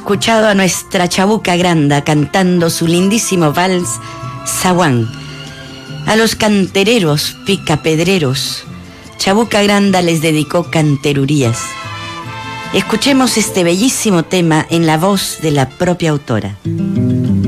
escuchado a nuestra Chabuca Granda cantando su lindísimo vals Zaguán. A los cantereros, picapedreros, Chabuca Granda les dedicó canterurías. Escuchemos este bellísimo tema en la voz de la propia autora.